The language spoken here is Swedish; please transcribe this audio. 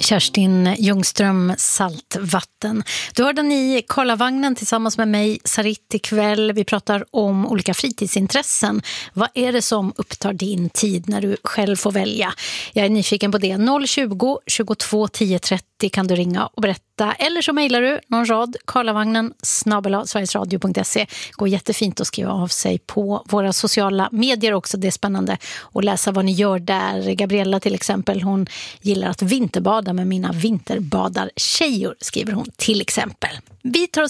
Kerstin Ljungström, Saltvatten. Du har den i Karlavagnen tillsammans med mig, Sarit, ikväll. Vi pratar om olika fritidsintressen. Vad är det som upptar din tid när du själv får välja? Jag är nyfiken på det. 020 22 10 30 kan du ringa och berätta. Eller så mejlar du någon rad, karlavagnen@sverigesradio.se. Går jättefint att skriva av sig på våra sociala medier också. Det är spännande att läsa vad ni gör där. Gabriella till exempel, hon gillar att vinterbada med mina vinterbadartjejor, skriver hon till exempel. Vi tar oss